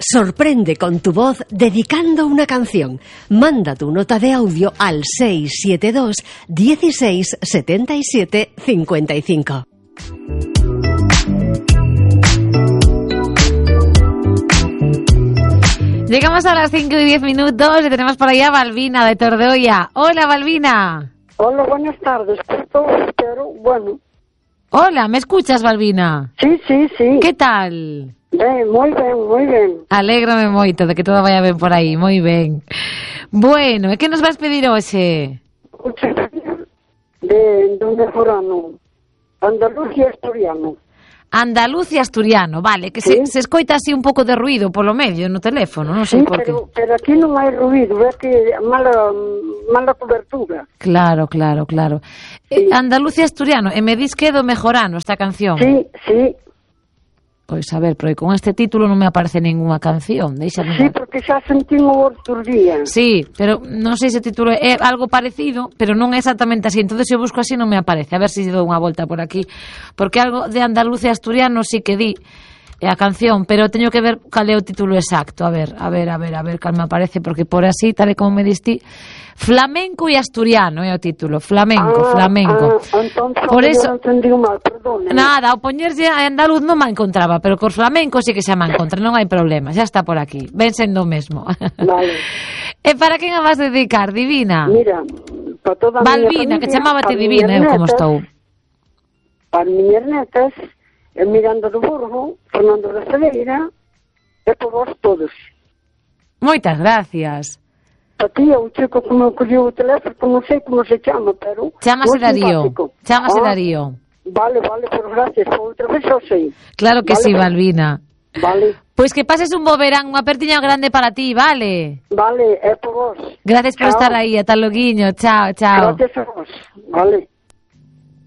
Sorprende con tu voz dedicando una canción. Manda tu nota de audio al 672 16 77 55. Llegamos a las 5:10 y tenemos por allá a Balbina de Tordeolla. Hola, Balbina. Hola, buenas tardes. Pero bueno. Hola, ¿me escuchas, Balbina? Sí. ¿Qué tal? Ben, moi ben. Alégrame moito de que todo vaya ben por aí, moi ben. Bueno, e que nos vas pedir hoxe? De mejorano, andaluz e asturiano. Andaluz e asturiano, vale, que ¿Sí? se escoita así un pouco de ruido polo medio no teléfono, non sei por qué. Pero aquí non hai ruido, é que mala cobertura. Claro. Sí. Andaluz e asturiano, e me dis que é do Mejorano esta canción. Sí. Pois a ver, porque con este título non me aparece ningunha canción, deixame Sí, ver. porque xa sentimos outros días. Sí, pero non sei se o título é algo parecido, pero non é exactamente así. Entonces se eu busco así non me aparece. A ver se dou unha volta por aquí. Porque algo de andaluz e asturiano sí que di a canción, pero teño que ver cal é o título exacto. A ver, cal me aparece, porque por así, tal e como me diste, flamenco e asturiano é o título. Flamenco. Entonces, Por eso eu entendí mal, perdone. nada, ao poñerse a andaluz non me encontraba, pero cos flamencos sí que xa me encontra, non hai problema, xa está por aquí, ven sendo o mesmo. Vale. E para quen a vas dedicar, Divina? Mira, para toda a Balbina, que chamábate Divina, eu como estou. Para miñas netas, Miranda do Burgo, Fernando da Cedeira, e por vos todos. Moitas gracias. A ti, o chico que me colleu o teléfono, non sei como se chama, pero... Chámase Darío. Darío. Vale, por gracias. Por outra vez eu sei. Claro que vale, sí, Balbina. Vale. Pois que pases un bo verán, unha apertiña grande para ti, vale? Vale, é por vos. Gracias por estar aí, ata loguiño, chao. Gracias a vos, vale.